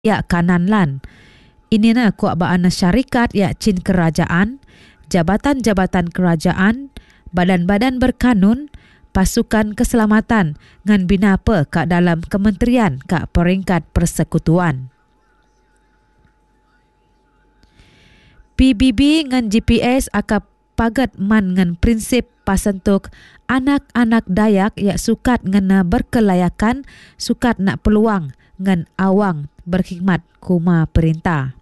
ya kanan lan. Ini na kuat baan syarikat ya cin kerajaan, jabatan-jabatan kerajaan, badan-badan berkanun, pasukan keselamatan ngan binapa kat dalam kementerian kat peringkat persekutuan. PBB ngan GPS akan pagat man ngan prinsip pasentuk anak-anak Dayak ya sukat ngena berkelayakan, sukat nak peluang ngan awang berkhidmat kuma perintah.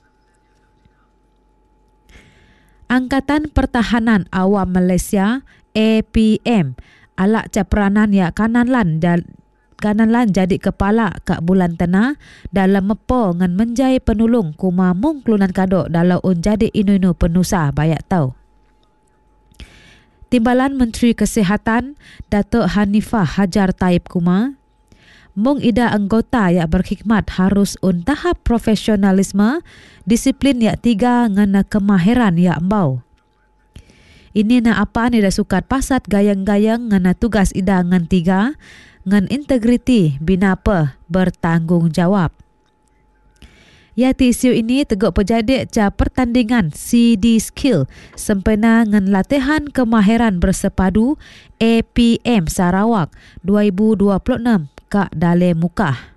Angkatan Pertahanan Awam Malaysia APM alak caperanan ya kanan lan jadi kepala kat bulan tena dalam mepo ngan menjai penulung kuma mung kelunan kadok dalam jadi inu-inu penusa bayak tau. Timbalan Menteri Kesihatan Datuk Hanifah Hajar Taib kuma mung ida anggota yang berkhidmat harus tahap profesionalisme, disiplin ya 3 ngana kemahiran ya embau. Ini na apa ni dah sukat pasat gayang-gayang ngana tugas ida ngan 3 ngan integriti binapa bertanggungjawab. Ya isu ini teguk pejadik ca pertandingan CD Skill sempena ngan latihan kemahiran bersepadu APM Sarawak 2026 kak Dalai Mukah.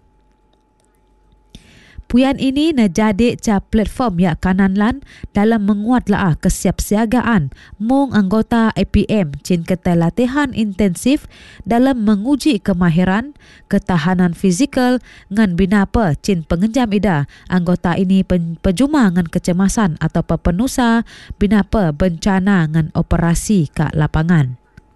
Puyan ini na jadi ca platform ya kanan lan dalam menguatlah kesiapsiagaan mung anggota APM cin ketai latihan intensif dalam menguji kemahiran, ketahanan fizikal ngan binapa cin pengenjam ida anggota ini pejuma ngan kecemasan atau penusa binapa bencana ngan operasi kat lapangan.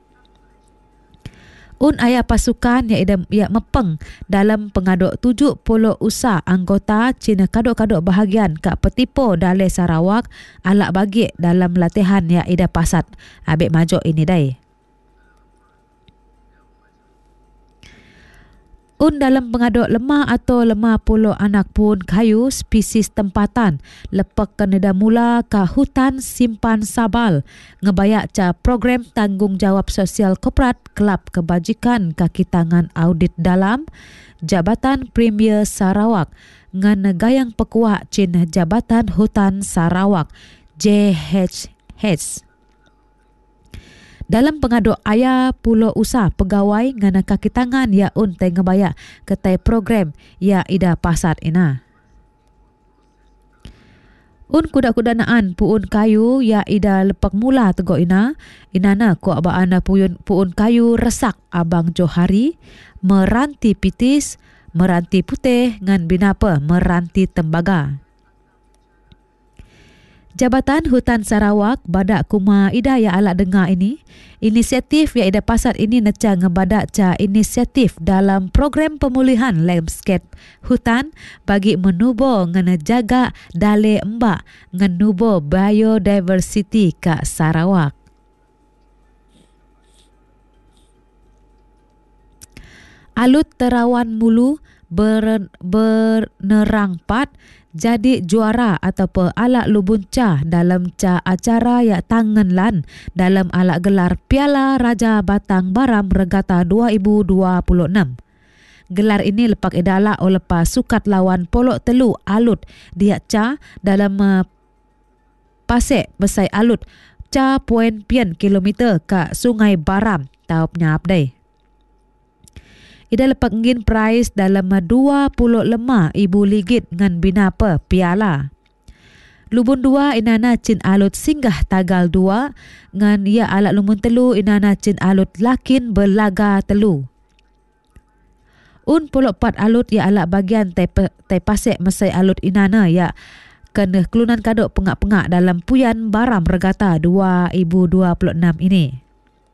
Ayah pasukan yang mepeng dalam pengaduk 70 usaha anggota Cina kadok-kadok bahagian kat Petipo Dalai Sarawak alak bagi dalam latihan yang ida pasat abik majok ini dai. Dalam pengaduk lemah atau lemah puluh anak pun kayu spesies tempatan lepak keneda mula ke hutan simpan sabal ngebayak ca program tanggungjawab sosial korporat Kelab Kebajikan kaki tangan audit dalam Jabatan Premier Sarawak ngan gayang pekuak cin Jabatan Hutan Sarawak JHH. Dalam pengaduk ayah pulau usah pegawai ngana kaki tangan ya teh ngebaya ketai program ya ida pasat ina. Kuda-kuda naan puun kayu ya ida lepak mula tegok ina. Inana kuak baana puun kayu resak Abang Johari, meranti pitis, meranti putih ngan binapa meranti tembaga. Jabatan Hutan Sarawak badak kuma ida ya alak dengar ini. Inisiatif ya ida pasat ini neca ngebadak ca inisiatif dalam program pemulihan landscape hutan bagi menubo ngana jaga dale embak ngenubo biodiversity ka Sarawak. Alut Terawan Mulu bernerang pat jadi juara atau alak lubunca dalam ca acara ya tangan lan dalam alak gelar Piala Raja Batang Baram Regata 2026. Gelar ini lepak idala lepas sukat lawan Polok Telu Alut dia ca dalam pasek besai alut ca poin pian kilometer ke Sungai Baram tau penyap dai. Ida lepak ngin prize dalam 25 ibu ligit ngan binapa piala. Lubun 2 inana cin alut singgah tagal 2 ngan ia alat lumun telu inana cin alut lakin belaga telu. Polok 4 alut ia alat bagian tai pasek mesai alut inana ya kena kelunan kadok pengak-pengak dalam puyan Baram Regata 2026 ini.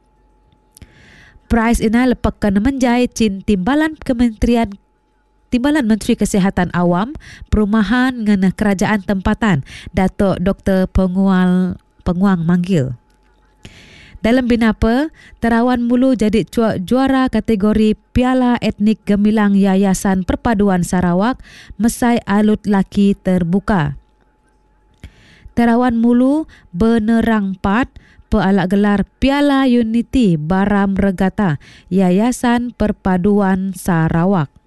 Prize ina lepak kena menjai cin Timbalan Menteri Kesihatan Awam, Perumahan ngan Kerajaan Tempatan Datuk Dr. Penguang Manggil. Dalam binapa, Terawan Mulu jadi juara kategori Piala Etnik Gemilang Yayasan Perpaduan Sarawak mesai alut laki terbuka. Terawan Mulu benerang 4 pealak gelar Piala Unity Baram Regata Yayasan Perpaduan Sarawak.